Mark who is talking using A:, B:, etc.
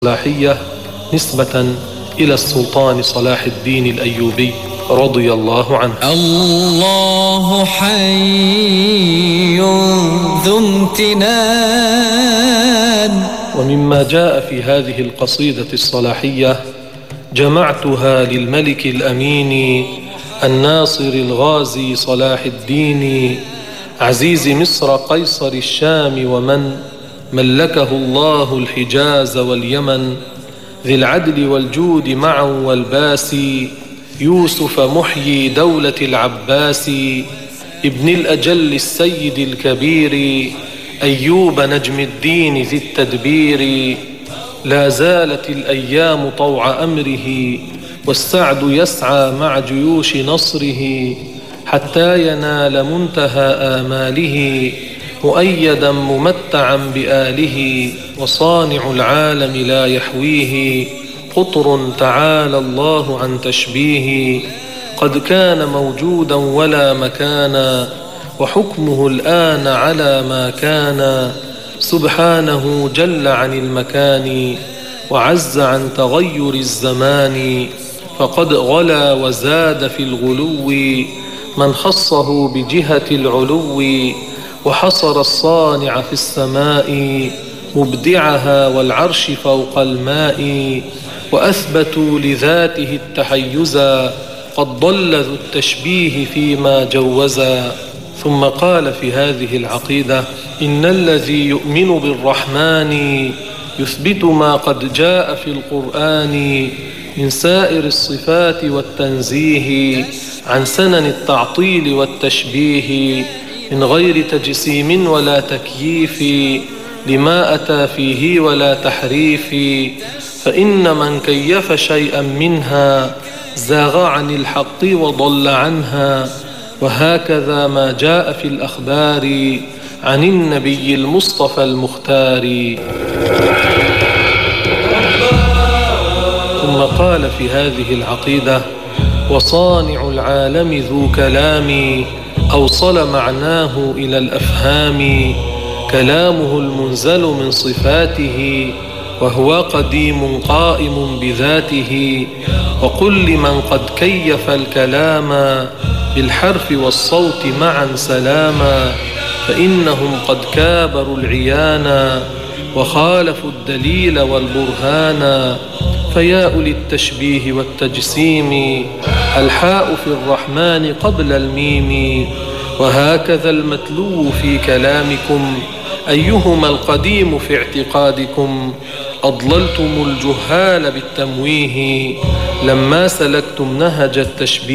A: الصلاحية نسبة إلى السلطان صلاح الدين الأيوبي رضي الله عنه.
B: الله حي ذو امتنان.
A: ومما جاء في هذه القصيدة الصلاحية جمعتها للملك الأمين الناصر الغازي صلاح الدين عزيز مصر قيصر الشام ومن ملكه الله الحجاز واليمن ذي العدل والجود معا والباس يوسف محيي دولة العباس ابن الأجل السيد الكبير أيوب نجم الدين ذي التدبير. لا زالت الأيام طوع أمره والسعد يسعى مع جيوش نصره حتى ينال منتهى آماله مؤيدا ممتعا بآله وصانع العالم لا يحويه قطر تعالى الله عن تشبيه قد كان موجودا ولا مكانا وحكمه الآن على ما كان سبحانه جل عن المكان وعز عن تغير الزمان فقد غلا وزاد في الغلو من خصه بجهة العلو وحصر الصانع في السماء مبدعها والعرش فوق الماء وأثبتوا لذاته التحيزا قد ضل ذو التشبيه فيما جوزا. ثم قال في هذه العقيدة إن الذي يؤمن بالرحمن يثبت ما قد جاء في القرآن من سائر الصفات والتنزيه عن سنن التعطيل والتشبيه من غير تجسيم ولا تكييف لما أتى فيه ولا تحريف فإن من كيف شيئا منها زاغ عن الحق وضل عنها وهكذا ما جاء في الأخبار عن النبي المصطفى المختار. ثم قال في هذه العقيدة وصانع العالم ذو كلام أوصل معناه إلى الأفهام كلامه المنزل من صفاته وهو قديم قائم بذاته وقل لمن قد كيف الكلام بالحرف والصوت معا سلاما فإنهم قد كابروا العيانا وخالفوا الدليل والبرهانا فيا أولي التشبيه والتجسيم الحاء في الرحمن قبل الميم وهكذا المتلو في كلامكم أيهما القديم في اعتقادكم أضللتم الجهال بالتمويه لما سلكتم نهج التشبيه